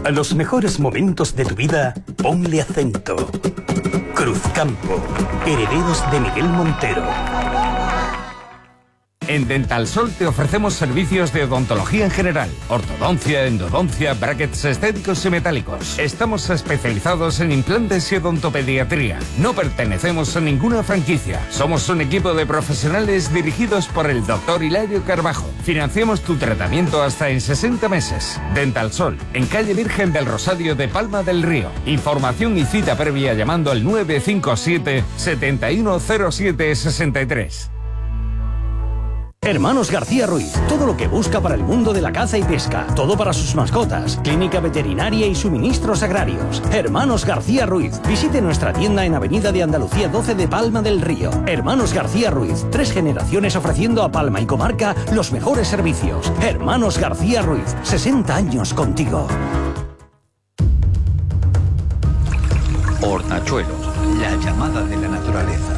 A los mejores momentos de tu vida, ponle acento. Cruzcampo, herederos de Miguel Montero. En Dental Sol te ofrecemos servicios de odontología en general, ortodoncia, endodoncia, brackets estéticos y metálicos. Estamos especializados en implantes y odontopediatría. No pertenecemos a ninguna franquicia. Somos un equipo de profesionales dirigidos por el doctor Hilario Carbajo. Financiamos tu tratamiento hasta en 60 meses. Dental Sol, en calle Virgen del Rosario de Palma del Río. Información y cita previa llamando al 957 7107 63. Hermanos García Ruiz, todo lo que busca para el mundo de la caza y pesca, todo para sus mascotas, clínica veterinaria y suministros agrarios. Hermanos García Ruiz, visite nuestra tienda en Avenida de Andalucía 12 de Palma del Río. Hermanos García Ruiz, 3 generaciones ofreciendo a Palma y comarca los mejores servicios. Hermanos García Ruiz, 60 años contigo. Hornachuelos, la llamada de la naturaleza.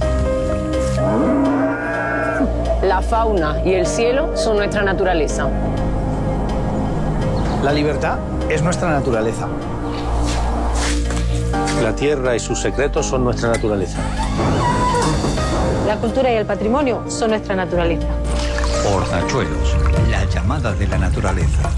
La fauna y el cielo son nuestra naturaleza. La libertad es nuestra naturaleza. La tierra y sus secretos son nuestra naturaleza. La cultura y el patrimonio son nuestra naturaleza. Hornachuelos, la llamada de la naturaleza.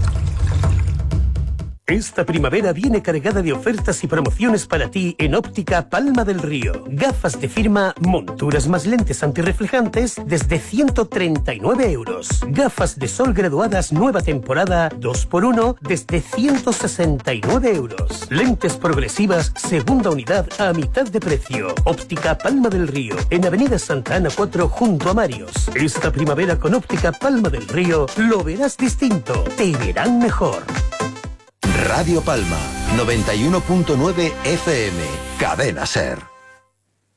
Esta primavera viene cargada de ofertas y promociones para ti en Óptica Palma del Río. Gafas de firma, monturas más lentes antirreflejantes desde 139 euros. Gafas de sol graduadas nueva temporada 2x1 desde 169 euros. Lentes progresivas segunda unidad a mitad de precio. Óptica Palma del Río, en Avenida Santa Ana 4 junto a Marios. Esta primavera con Óptica Palma del Río lo verás distinto. Te verán mejor. Radio Palma, 91.9 FM, Cadena SER.